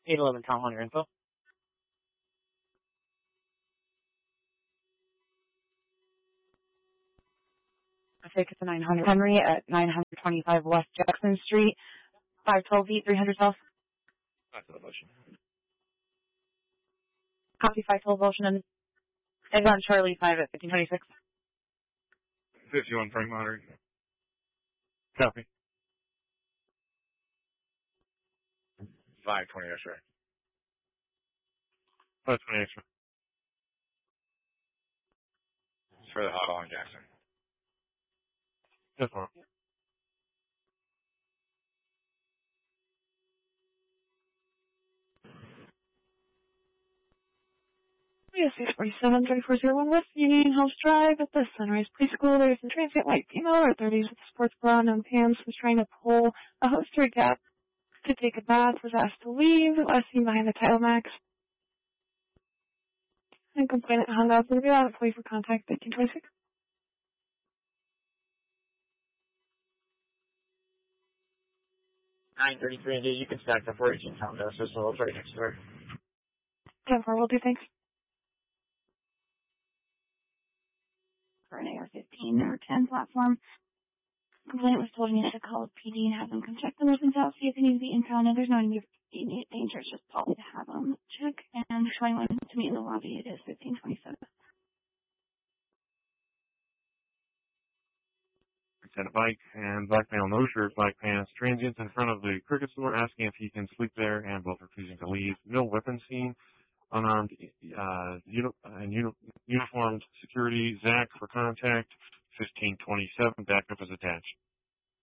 811 Tom on your info. I think it's a 900 Henry at 925 West Jackson Street, 512V, 300 South. Back to the motion. Copy 512 motion and it's on Charlie 5 at 1526. 51 Frank Monterey. Copy. 520 X-ray. 520 extra. It's for the huddle on Jackson. Yes, ma'am. Yes, 647-3401 West Union House Drive at the Sunrise Preschool. There's a transient white female or 30s with a sports bra and pants who's trying to pull a hose through a gap to take a bath, was asked to leave, last seen behind the Title Max. And complainant hung up and out of play for contact 1526. $933 indeed. You can stack the 418 pound dose. This will right next door. 10-4 will do, thanks. For an AR-15 or 10 platform. Complainant was told he needed to call PD and have them come check the movements out, see if they need to be impounded. There's no immediate danger, it's just probably to have them check. And 21 to meet in the lobby, it is 1527. Lieutenant Bike and black male, no shirt, black pants, transients in front of the cricket store asking if he can sleep there and both refusing to leave. No weapon seen. Unarmed uniformed security. Zach for contact. 1527. Backup is attached.